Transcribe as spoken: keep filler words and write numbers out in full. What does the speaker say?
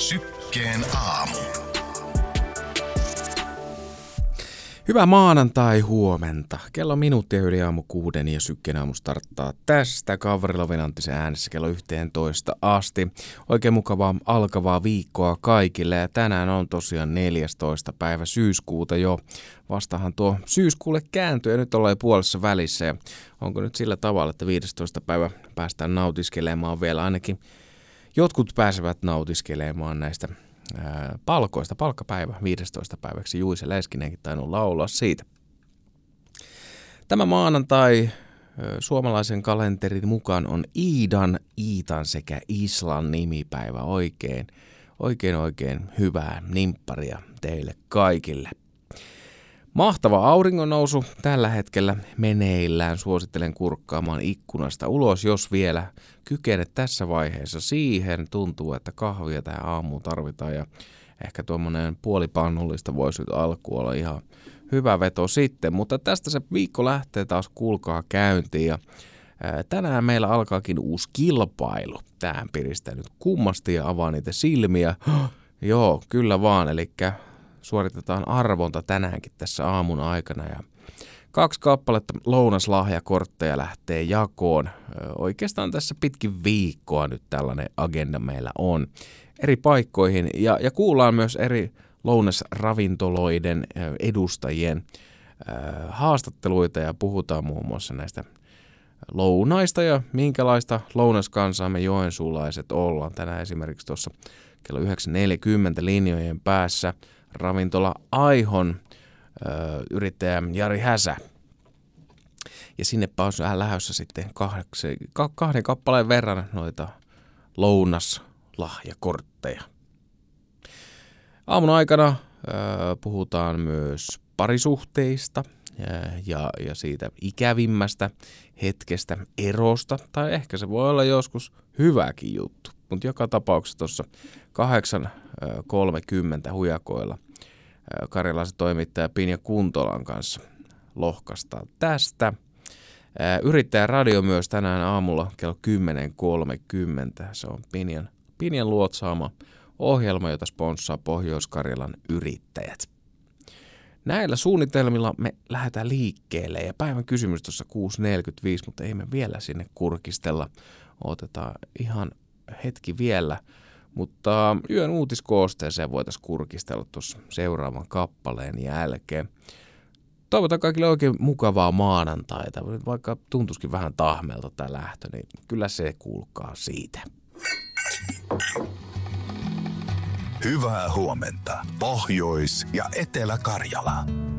Sykkeen aamu. Hyvää maanantai huomenta. Kello minuuttia yli aamu kuuden ja Sykkeen aamu starttaa tästä Kavarilla Venanttisen äänessä kello yhteentoista asti. Oikein mukavaa alkavaa viikkoa kaikille ja tänään on tosiaan neljästoista päivä syyskuuta jo. Vastahan tuo syyskuulle kääntyy ja nyt ollaan puolessa välissä ja onko nyt sillä tavalla, että viidestoista päivä päästään nautiskelemaan vielä ainakin. Jotkut pääsevät nautiskelemaan näistä ää, palkoista. Palkkapäivä viidestoista päiväksi. Juise Läiskinenkin tainnut laulaa siitä. Tämä maanantai ää, suomalaisen kalenterin mukaan on Iidan, Iitan sekä Islan nimipäivä. Oikein, oikein, oikein hyvää nimpparia teille kaikille. Mahtava auringonnousu tällä hetkellä meneillään. Suosittelen kurkkaamaan ikkunasta ulos, jos vielä kykenet tässä vaiheessa siihen. Tuntuu, että kahvia tähän aamuun tarvitaan ja ehkä tuommoinen puolipannullista voisi nyt alkuun olla ihan hyvä veto sitten. Mutta tästä se viikko lähtee taas kuulkaa käyntiin ja ää, tänään meillä alkaakin uusi kilpailu. Tähän piristää nyt kummasti ja avaa niitä silmiä. Joo, kyllä vaan, elikkä suoritetaan arvonta tänäänkin tässä aamun aikana ja kaksi kappaletta lounaslahjakortteja lähtee jakoon. Oikeastaan tässä pitkin viikkoa nyt tällainen agenda meillä on eri paikkoihin ja, ja kuullaan myös eri lounasravintoloiden edustajien äh, haastatteluita ja puhutaan muun muassa näistä lounaista ja minkälaista lounaskansaa me joensuulaiset ollaan. Tänään esimerkiksi tuossa kello yhdeksän neljäkymmentä linjojen päässä ravintola Aihon ö, yrittäjä Jari Häsä. Ja sinnepä on vähän lähdössä sitten kahdeksi, kahden kappaleen verran noita lounaslahjakortteja. Aamun aikana ö, puhutaan myös parisuhteista ja, ja, ja siitä ikävimmästä hetkestä erosta. Tai ehkä se voi olla joskus hyväkin juttu. Mutta joka tapauksessa tuossa kahdeksan kolmekymmentä hujakoilla karjalaisen toimittaja Pinja Kuntolan kanssa lohkaistaan tästä. Yrittäjän radio myös tänään aamulla kello kymmenen kolmekymmentä. Se on Pinjan, Pinjan luotsaama ohjelma, jota sponssaa Pohjois-Karjalan yrittäjät. Näillä suunnitelmilla me lähdetään liikkeelle ja päivän kysymys tuossa kuusi neljäkymmentäviisi, mutta ei me vielä sinne kurkistella. Otetaan ihan hetki vielä, mutta yön uutiskoosteeseen voitaisiin kurkistella tuossa seuraavan kappaleen jälkeen. Toivotan kaikille oikein mukavaa maanantaita, vaikka tuntuisikin vähän tahmelta tämä lähtö, niin kyllä se kuulkaa siitä. Hyvää huomenta, Pohjois- ja Etelä-Karjala.